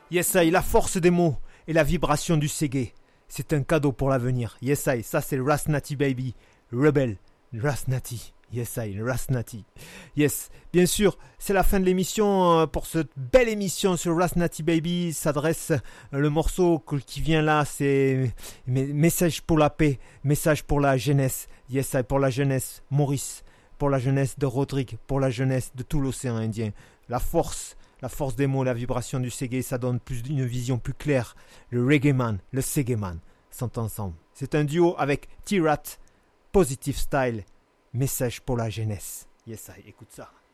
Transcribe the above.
Yes, I, la force des mots et la vibration du Segé. C'est un cadeau pour l'avenir. Yes, I, ça c'est Ras Nati Baby. Rebel. Ras Nati. Yes, I, Ras Nati. Yes, bien sûr, c'est la fin de l'émission. Pour cette belle émission sur Ras Nati Baby, s'adresse le morceau qui vient là, c'est Message pour la paix, message pour la jeunesse. Yes, I, pour la jeunesse. Maurice, pour la jeunesse de Rodrigue, pour la jeunesse de tout l'océan Indien. La force des mots, la vibration du Segé, ça donne une vision plus claire. Le Reggae Man, le Segé Man sont ensemble. C'est un duo avec T-Rat, Positive Style, message pour la jeunesse. Yes, I, écoute ça.